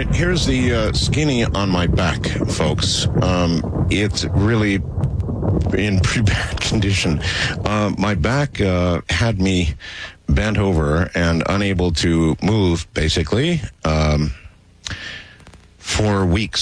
right, here's the skinny on my back, folks. It's really in pretty bad condition. My back had me bent over and unable to move, basically, for weeks.